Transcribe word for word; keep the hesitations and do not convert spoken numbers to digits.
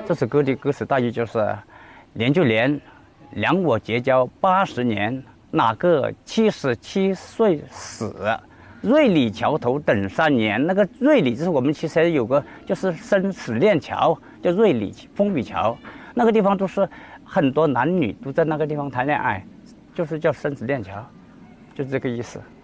这首歌的歌词大意就是连就连，两我结交八十年，哪个七十七岁死？瑞里桥头等三年。那个瑞里就是我们其实有个就是生死链桥，叫瑞里风雨桥。那个地方都是很多男女都在那个地方谈恋爱，就是叫生死链桥，就是这个意思。